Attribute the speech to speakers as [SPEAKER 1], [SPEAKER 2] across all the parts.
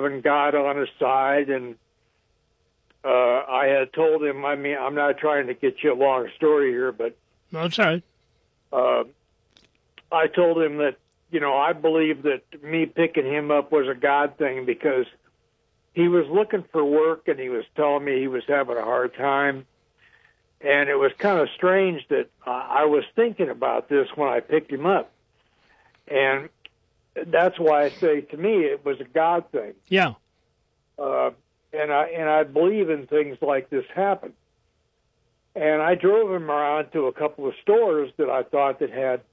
[SPEAKER 1] having God on his side, and I had told him, I mean, I'm not trying to get you a long story here, but
[SPEAKER 2] No, it's all right.
[SPEAKER 1] I told him that, I believe that me picking him up was a God thing because he was looking for work and he was telling me he was having a hard time. And it was kind of strange that I was thinking about this when I picked him up. And that's why I say, to me, it was a God thing.
[SPEAKER 2] Yeah.
[SPEAKER 1] And I believe in things like this happen. And I drove him around to a couple of stores that I thought that had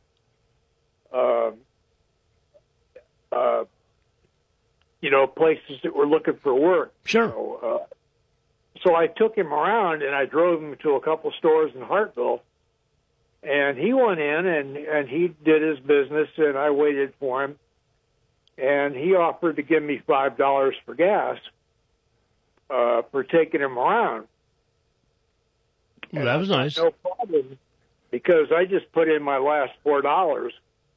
[SPEAKER 1] places that were looking for work.
[SPEAKER 2] Sure.
[SPEAKER 1] So I took him around and I drove him to a couple stores in Hartville, and he went in and he did his business, and I waited for him, and he offered to give me $5 for gas for taking him around.
[SPEAKER 2] Well, that was nice.
[SPEAKER 1] No problem, because I just put in my last $4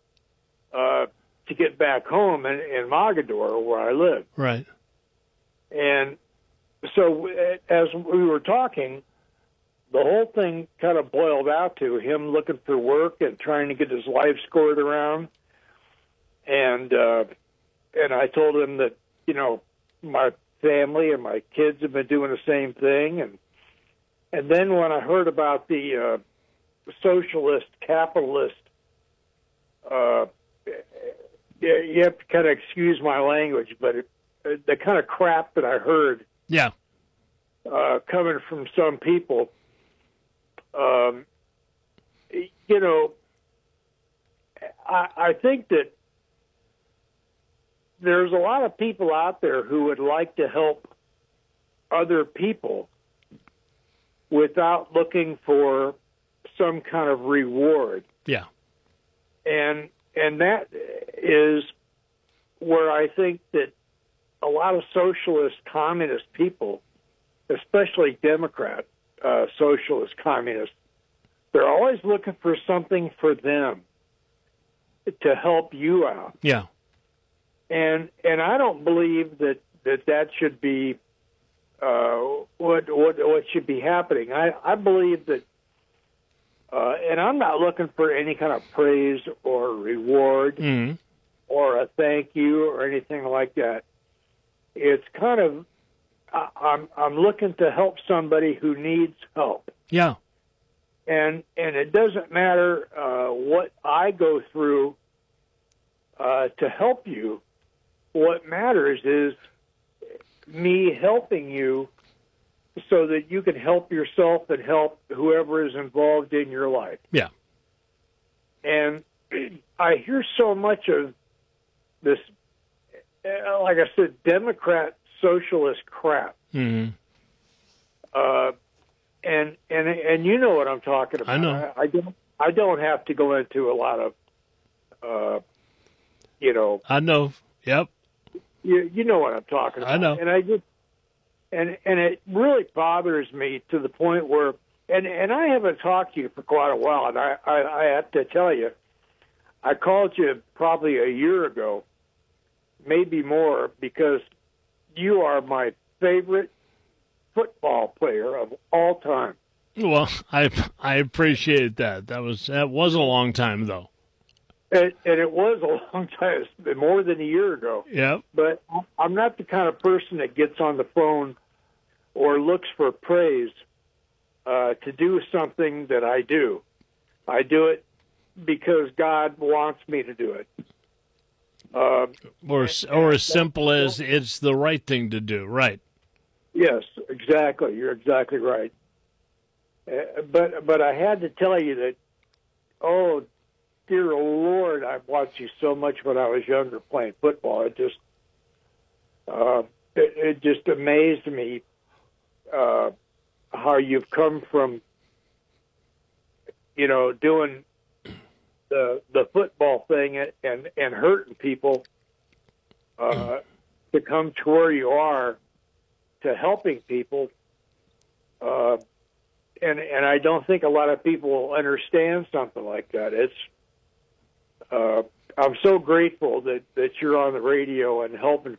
[SPEAKER 1] to get back home in Mogador, where I live.
[SPEAKER 2] Right.
[SPEAKER 1] And so as we were talking, the whole thing kind of boiled out to him looking for work and trying to get his life squared around. And I told him that, my family and my kids have been doing the same thing. And then when I heard about the socialist, capitalist, you have to kind of excuse my language, but the kind of crap that I heard coming from some people, I think that there's a lot of people out there who would like to help other people without looking for some kind of reward.
[SPEAKER 2] Yeah.
[SPEAKER 1] And that is where I think that a lot of socialist, communist people, especially Democrat socialist, communists, they're always looking for something for them to help you out.
[SPEAKER 2] Yeah.
[SPEAKER 1] And I don't believe that should be what should be happening. I believe that, and I'm not looking for any kind of praise or reward or a thank you or anything like that. It's kind of, I'm looking to help somebody who needs help.
[SPEAKER 2] Yeah.
[SPEAKER 1] And it doesn't matter what I go through to help you. What matters is me helping you so that you can help yourself and help whoever is involved in your life.
[SPEAKER 2] Yeah.
[SPEAKER 1] And I hear so much of this, like I said, Democrat socialist crap.
[SPEAKER 2] Mm-hmm.
[SPEAKER 1] And you know what I'm talking about.
[SPEAKER 2] I know.
[SPEAKER 1] I don't have to go into a lot of,
[SPEAKER 2] I know. Yep.
[SPEAKER 1] You know what I'm talking about.
[SPEAKER 2] I know.
[SPEAKER 1] And I just, and it really bothers me to the point where, and I haven't talked to you for quite a while, and I have to tell you, I called you probably a year ago, maybe more, because you are my favorite football player of all time.
[SPEAKER 2] Well, I appreciate that. That was a long time though.
[SPEAKER 1] And it was a long time, more than a year ago.
[SPEAKER 2] Yep.
[SPEAKER 1] But I'm not the kind of person that gets on the phone or looks for praise to do something that I do. I do it because God wants me to do it.
[SPEAKER 2] Or as simple as it's the right thing to do, right?
[SPEAKER 1] Yes, exactly. You're exactly right. But I had to tell you that, oh, dear Lord, I've watched you so much when I was younger playing football. It just amazed me how you've come from, doing the football thing and hurting people to come to where you are to helping people. And I don't think a lot of people understand something like that. I'm so grateful that you're on the radio and helping